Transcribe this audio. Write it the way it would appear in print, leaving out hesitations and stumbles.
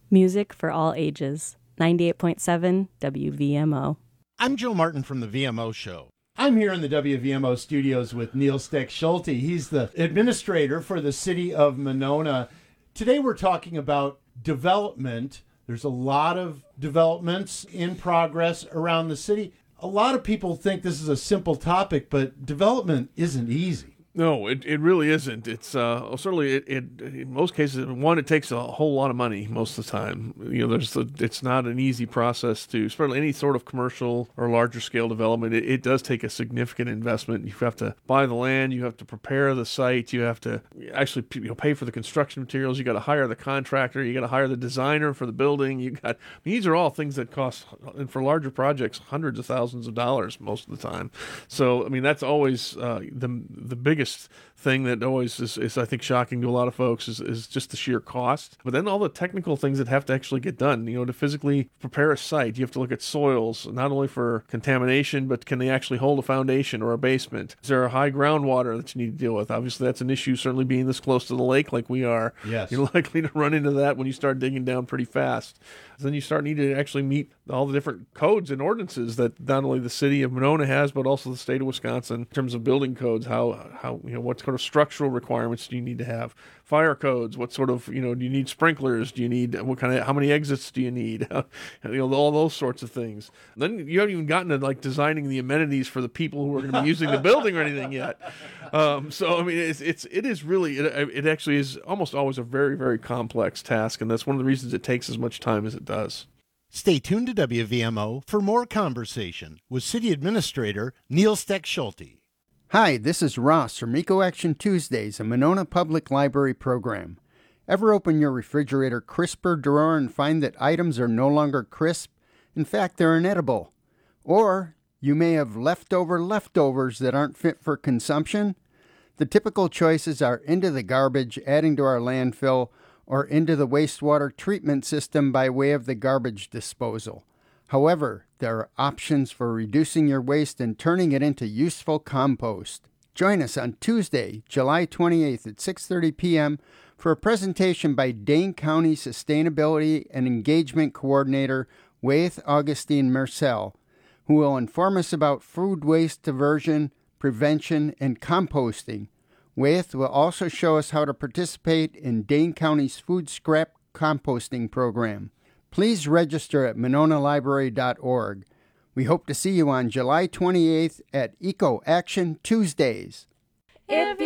Music for all ages. 98.7 WVMO. I'm Joe Martin from the VMO Show. I'm here in the WVMO studios with Neil Steck Schulte. He's the administrator for the city of Monona. Today we're talking about development. There's a lot of developments in progress around the city. A lot of people think this is a simple topic, but development isn't easy. No, it really isn't. It's certainly it in most cases. One, it takes a whole lot of money most of the time. It's not an easy process to, especially any sort of commercial or larger scale development. It does take a significant investment. You have to buy the land, you have to prepare the site, you have to actually pay for the construction materials. You got to hire the contractor, you got to hire the designer for the building. These are all things that cost, and for larger projects, hundreds of thousands of dollars most of the time. So that's always the biggest thing that always is I think shocking to a lot of folks is just the sheer cost. But then all the technical things that have to actually get done, to physically prepare a site. You have to look at soils, not only for contamination, but can they actually hold a foundation or a basement? Is there a high groundwater that you need to deal with? Obviously, that's an issue, certainly being this close to the lake like we are. Yes. You're likely to run into that when you start digging down pretty fast. Then you start needing to actually meet all the different codes and ordinances that not only the city of Monona has, but also the state of Wisconsin in terms of building codes. What sort of structural requirements do you need to have? Fire codes. What sort of, do you need sprinklers? Do you need, how many exits do you need? All those sorts of things. Then you haven't even gotten to designing the amenities for the people who are going to be using the building or anything yet. It is really, it actually is almost always a very, very complex task. And that's one of the reasons it takes as much time as it does. Stay tuned to WVMO for more conversation with City Administrator Neil Steck Schulte. Hi, this is Ross from Eco Action Tuesdays, a Monona Public Library program. Ever open your refrigerator crisper drawer and find that items are no longer crisp? In fact, they're inedible. Or you may have leftovers that aren't fit for consumption. The typical choices are into the garbage, adding to our landfill, or into the wastewater treatment system by way of the garbage disposal. However, there are options for reducing your waste and turning it into useful compost. Join us on Tuesday, July 28th at 6:30 p.m. for a presentation by Dane County Sustainability and Engagement Coordinator Waith Augustine Mercel, who will inform us about food waste diversion, prevention, and composting. Waith will also show us how to participate in Dane County's food scrap composting program. Please register at mononalibrary.org. We hope to see you on July 28th at Eco Action Tuesdays. If